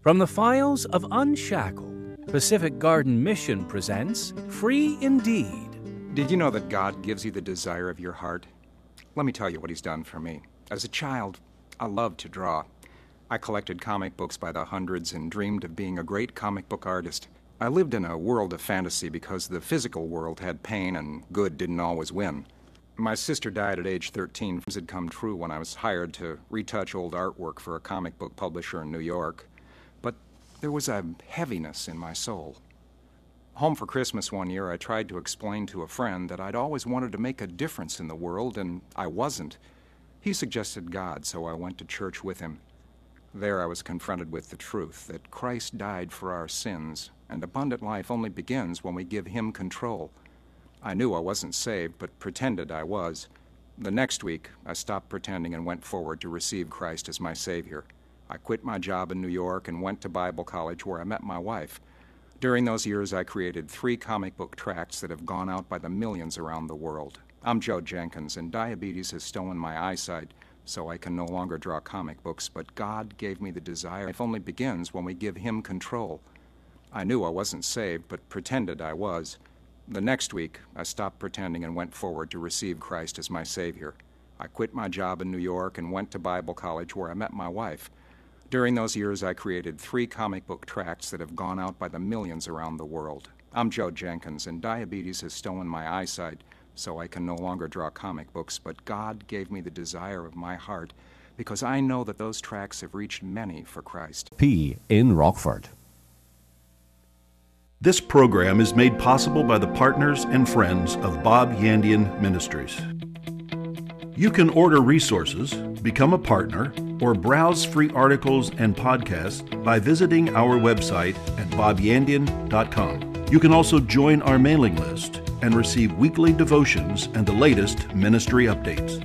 From the files of Unshackle, Pacific Garden Mission presents Free Indeed. Did you know that God gives you the desire of your heart? Let me tell you what He's done for me. As a child, I loved to draw. I collected comic books by the hundreds and dreamed of being a great comic book artist. I lived in a world of fantasy because the physical world had pain and good didn't always win. My sister died at age 13. Dreams had come true when I was hired to retouch old artwork for a comic book publisher in New York. But there was a heaviness in my soul. Home for Christmas one year, I tried to explain to a friend that I'd always wanted to make a difference in the world, and I wasn't. He suggested God, so I went to church with him. There I was confronted with the truth that Christ died for our sins, and abundant life only begins when we give Him control. I knew I wasn't saved, but pretended I was. The next week, I stopped pretending and went forward to receive Christ as my Savior. I quit my job in New York and went to Bible college where I met my wife. During those years, I created 3 comic book tracts that have gone out by the millions around the world. I'm Joe Jenkins, and diabetes has stolen my eyesight, so I can no longer draw comic books, but God gave me the desire. Life only begins when we give Him control. I knew I wasn't saved, but pretended I was. The next week, I stopped pretending and went forward to receive Christ as my Savior. I quit my job in New York and went to Bible college where I met my wife. During those years, I created 3 comic book tracts that have gone out by the millions around the world. I'm Joe Jenkins, and diabetes has stolen my eyesight, so I can no longer draw comic books, but God gave me the desire of my heart because I know that those tracts have reached many for Christ. P in Rockford. This program is made possible by the partners and friends of Bob Yandian Ministries. You can order resources, become a partner, or browse free articles and podcasts by visiting our website at bobyandian.com. You can also join our mailing list and receive weekly devotions and the latest ministry updates.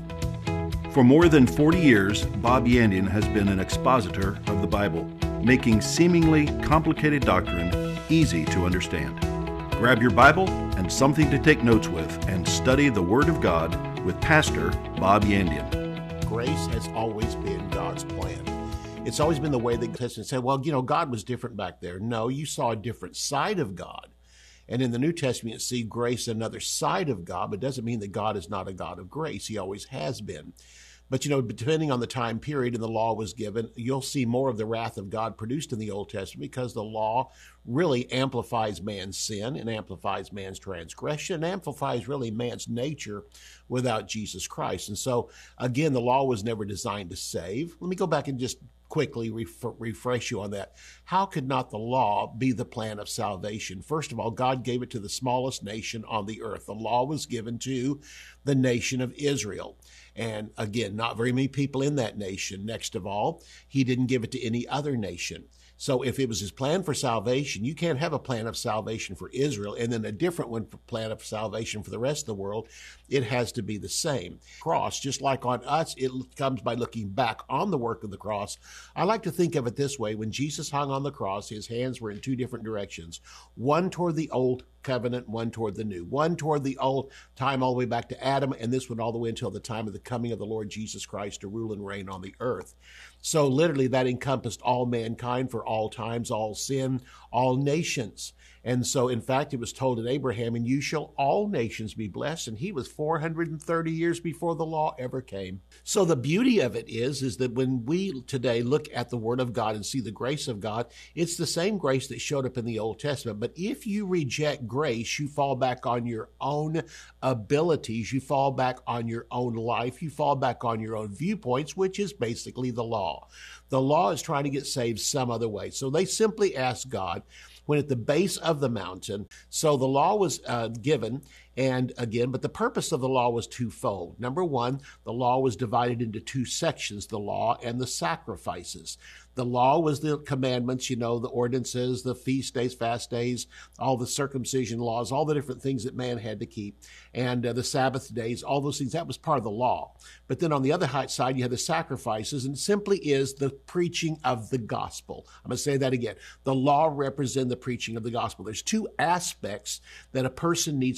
For more than 40 years, Bob Yandian has been an expositor of the Bible, making seemingly complicated doctrine easy to understand. Grab your Bible and something to take notes with and study the Word of God with Pastor Bob Yandian. Grace has always been God's plan. It's always been the way that the Testament said, well, God was different back there. No, you saw a different side of God. And in the New Testament, you see grace, another side of God, but it doesn't mean that God is not a God of grace. He always has been. But, depending on the time period and the law was given, you'll see more of the wrath of God produced in the Old Testament because the law really amplifies man's sin and amplifies man's transgression and amplifies really man's nature without Jesus Christ. And so, again, the law was never designed to save. Let me go back and just quickly refresh you on that. How could not the law be the plan of salvation? First of all, God gave it to the smallest nation on the earth. The law was given to the nation of Israel. And again, not very many people in that nation. Next of all, He didn't give it to any other nation. So if it was His plan for salvation, you can't have a plan of salvation for Israel and then a different one for plan of salvation for the rest of the world. It has to be the same. Cross, just like on us, it comes by looking back on the work of the cross. I like to think of it this way. When Jesus hung on the cross, His hands were in 2 different directions. One toward the old covenant, one toward the new. One toward the old time all the way back to Adam, and this one all the way until the time of the coming of the Lord Jesus Christ to rule and reign on the earth. So literally that encompassed all mankind for all times, all sin, all nations. And so, in fact, it was told in Abraham, and you shall all nations be blessed. And he was 430 years before the law ever came. So the beauty of it is that when we today look at the Word of God and see the grace of God, it's the same grace that showed up in the Old Testament. But if you reject grace, you fall back on your own abilities. You fall back on your own life. You fall back on your own viewpoints, which is basically the law. The law is trying to get saved some other way. So they simply asked God, when at the base of the mountain. So the law was given, and again, but the purpose of the law was twofold. Number one, the law was divided into 2 sections, the law and the sacrifices. The law was the commandments, the ordinances, the feast days, fast days, all the circumcision laws, all the different things that man had to keep, and the Sabbath days, all those things. That was part of the law. But then on the other side, you have the sacrifices, and it simply is the preaching of the gospel. I'm going to say that again. The law represents the preaching of the gospel. There's 2 aspects that a person needs to see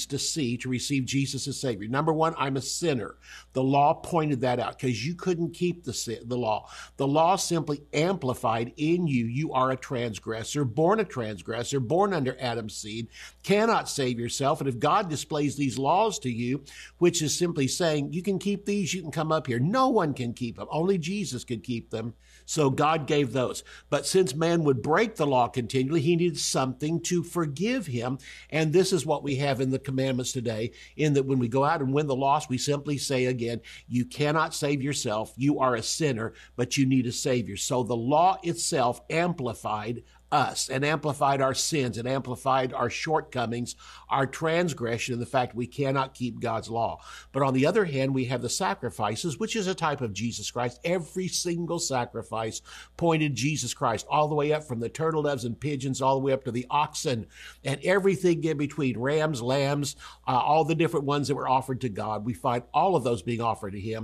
see to receive Jesus as Savior? Number one, I'm a sinner. The law pointed that out because you couldn't keep the law. The law simply amplified in you. You are a transgressor, born under Adam's seed, cannot save yourself. And if God displays these laws to you, which is simply saying, you can keep these, you can come up here. No one can keep them. Only Jesus could keep them. So God gave those. But since man would break the law continually, he needed something to forgive him. And this is what we have in the commandments today, in that when we go out and win the lost, we simply say again, you cannot save yourself. You are a sinner, but you need a Savior. So the law itself amplified us and amplified our sins and amplified our shortcomings, our transgression, and the fact we cannot keep God's law. But on the other hand, we have the sacrifices, which is a type of Jesus Christ. Every single sacrifice pointed Jesus Christ, all the way up from the turtle doves and pigeons, all the way up to the oxen and everything in between, rams, lambs, all the different ones that were offered to God. We find all of those being offered to him.